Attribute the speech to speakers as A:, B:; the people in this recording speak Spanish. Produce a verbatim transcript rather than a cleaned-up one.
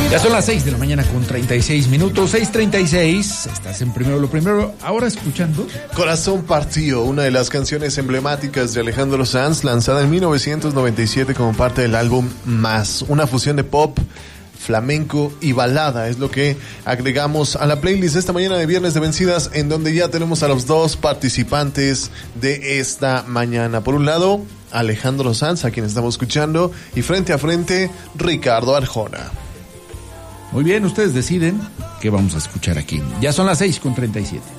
A: Ya son las seis de la mañana con treinta y seis minutos, seis treinta y seis, estás en Primero lo Primero, ahora escuchando
B: Corazón Partido, una de las canciones emblemáticas de Alejandro Sanz, lanzada en mil novecientos noventa y siete como parte del álbum Más, una fusión de pop, flamenco y balada, es lo que agregamos a la playlist esta mañana de Viernes de Vencidas, en donde ya tenemos a los dos participantes de esta mañana. Por un lado, Alejandro Sanz, a quien estamos escuchando, y frente a frente, Ricardo Arjona.
A: Muy bien, ustedes deciden qué vamos a escuchar aquí. Ya son las seis con treinta y siete.